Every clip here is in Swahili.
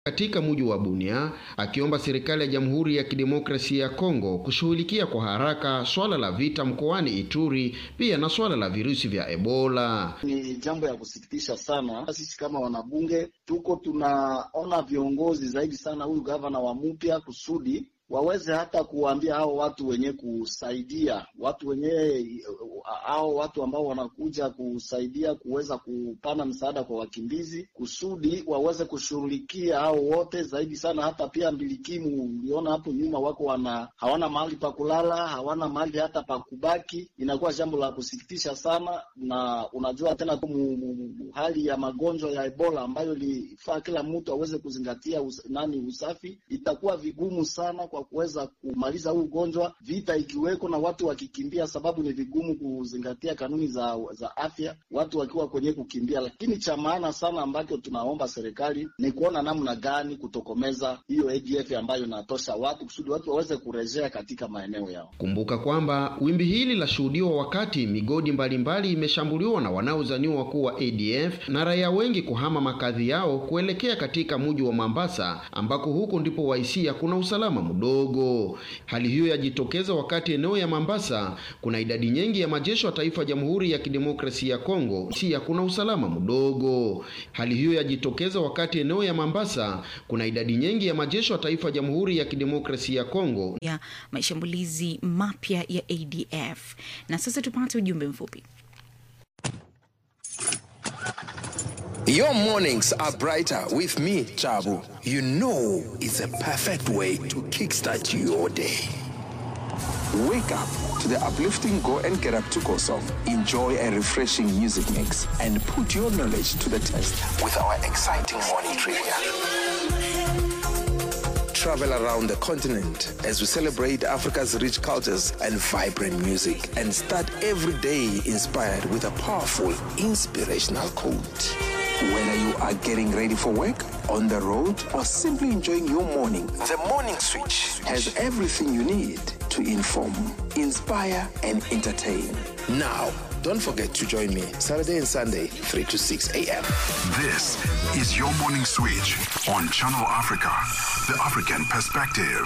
katika mji wa Bunia, akiomba serikali ya Jamhuri ya Kidemokrasia ya Kongo kushughulikia kwa haraka swala la vita mkoani Ituri, pia na swala la virusi vya Ebola. Ni jambo ya kusikitisha sana. Sisi kama wanabunge tunaona viongozi zaidi sana huyu gavana wa mpya kusudi waweze hata kuambia hao watu wenye kusaidia watu ambao wanakuja kusaidia kuweza kupana msaada kwa wakimbizi, kusudi waweze kushughulikia hao wote zaidi sana. Hata pia mbilikimu, uliona hapo nyuma wako hawana mahali pa kulala, hawana mahali hata pa kubaki. Inakuwa jambo la kusikitisha sana, na unajua tena hali ya magonjwa ya Ebola ambayo ilifaa kila mtu aweze kuzingatia usafi. Itakuwa vigumu sana kwa kuweza kumaliza huu ugonjwa, vita ikiweko na watu wakikimbia, sababu ni vigumu kuzingatia kanuni za afya watu wakiwa kwenye kukimbia. Lakini cha maana sana ambacho tunaomba serikali ni kuona namna gani kutokomeza hiyo ADF ambayo inatosha watu kusudi watu waweze kurejea katika maeneo yao. Kumbuka kwamba wimbi hili la shuhudiwa wakati migodi mbalimbali imeshambuliwa na wanaozaniwa kuwa ADF na raia wengi kuhama makazi yao kuelekea katika mji wa Mombasa, ambako huko ndipo waisia kuna usalama mdogo. Hali hiyo yajitokeza wakati eneo ya Mombasa kuna idadi nyingi ya majeshi wa taifa Jamhuri ya Kidemokrasia ya Kongo, si kuna usalama mdogo. Hali hiyo yajitokeza wakati eneo ya Mombasa kuna idadi nyingi ya majeshi wa taifa Jamhuri ya Kidemokrasia ya Kongo ya mashambulizi mapya ya ADF. Na sasa tupate ujumbe mfupi. Your mornings are brighter with me, Chabu. You know it's a perfect way to kickstart your day. Wake up to the uplifting Go and Get Up to Go song. Enjoy a refreshing music mix and put your knowledge to the test with our exciting morning trivia. Travel around the continent as we celebrate Africa's rich cultures and vibrant music, and start every day inspired with a powerful, inspirational quote. Whether you are getting ready for work, on the road, or simply enjoying your morning, The Morning Switch has everything you need to inform, inspire, and entertain. Now, don't forget to join me Saturday and Sunday, 3 to 6 a.m. This is your Morning Switch on Channel Africa, the African perspective.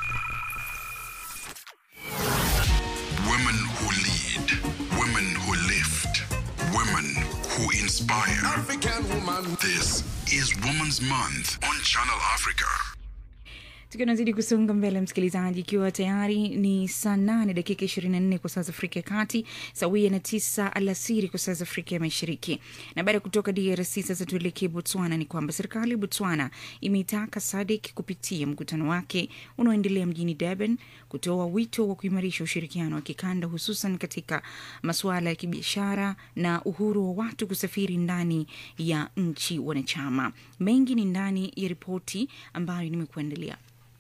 Women who lead, women who lift, women who inspire. African woman. This is Women's Month on Channel Africa. Tukinazidi kusonga mbele msikilizaji, ikiwa tayari ni saa 8:24 kwa saa za Afrika ya Kati, sawia na 9 alasiri kwa saa za Afrika ya Mashariki. Na baada kutoka DRC sasa tuelekee Botswana. Ni kwamba serikali ya Botswana imeitaka SADC kupitia mkutano wake unaoendelea mjini Durban kutoa wito wa kuimarisha ushirikiano wa kikanda, hususan katika masuala ya kibiashara na uhuru wa watu kusafiri ndani ya nchi wanachama. Mengi ni ndani ya ripoti ambayo nimekuandalia.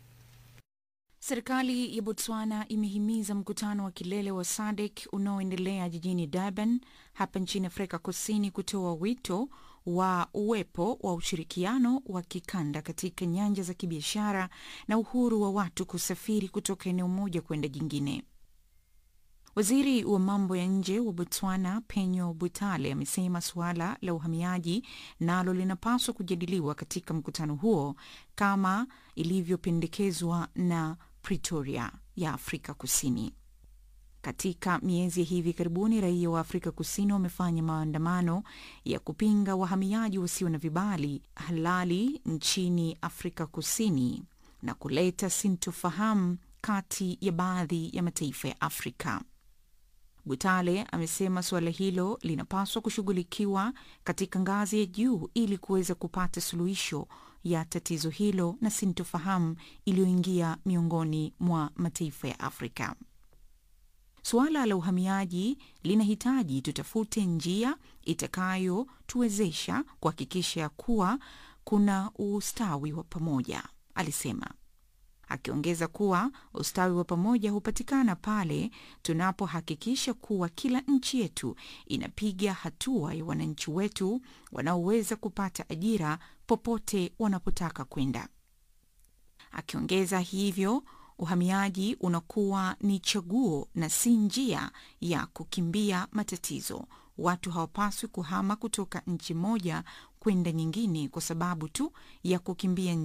Serikali ya Botswana imehimiza mkutano wa kilele wa SADC unaoendelea jijini Durban hapa nchini Afrika Kusini kutoa wito wa uwepo wa ushirikiano wa kikanda katika nyanja za kibiashara na uhuru wa watu kusafiri kutoka eneo moja kwenda jingine. Waziri wa mambo ya nje wa Botswana, Penyo Butale, amesema suala la uhamiaji nalo linapaswa kujadiliwa katika mkutano huo kama ilivyopendekezwa na Pretoria ya Afrika Kusini. Katika miezi hivi karibuni, raia wa Afrika Kusini wamefanya maandamano ya kupinga wahamiaji wasio na vibali halali nchini Afrika Kusini na kuleta sintofahamu kati ya baadhi ya mataifa ya Afrika. Butale amesema suala hilo linapaswa kushughulikiwa katika ngazi ya juu ili kuweza kupata suluhisho ya tatizo hilo na sintofahamu iliyoingia miongoni mwa mataifa ya Afrika. Suala la uhamiaji linahitaji tutafute njia itakayotuwezesha kuhakikisha kuwa kuna ustawi wa pamoja, alisema. Akiongeza kuwa ustawi wa pamoja hupatikana pale tunapohakikisha kuwa kila nchi yetu inapiga hatua ya wananchi wetu wanaoweza kupata ajira popote wanapotaka kwenda. Akiongeza hivyo, uhamiaji unakuwa ni chaguo na si njia ya kukimbia matatizo. Watu hawapaswi kuhama kutoka nchi moja kwenda nyingine kwa sababu tu ya kukimbia